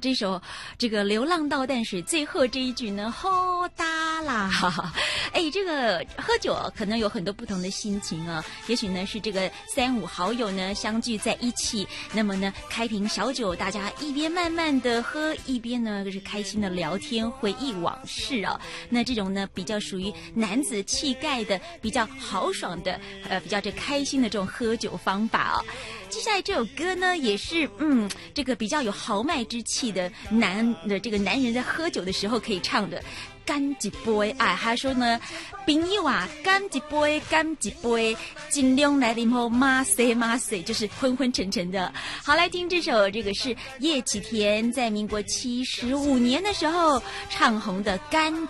这首这个流浪到淡水最后这一句呢，好大啦！哎，这个喝酒可能有很多不同的心情啊，也许呢是这个三五好友呢相聚在一起，那么呢开瓶小酒，大家一边慢慢的喝，一边呢就是开心的聊天，回忆往事啊。那这种呢比较属于男子气概的，比较豪爽的，比较这开心的这种喝酒方法啊。接下来这首歌呢，也是这个比较有豪迈之气的这个男人在喝酒的时候可以唱的。干一杯，哎，他说呢，朋友啊，干一杯，干一杯，尽量来临后马塞马塞，就是昏昏沉沉的。好，来听这首，这个是叶启田在民国75年的时候唱红的《干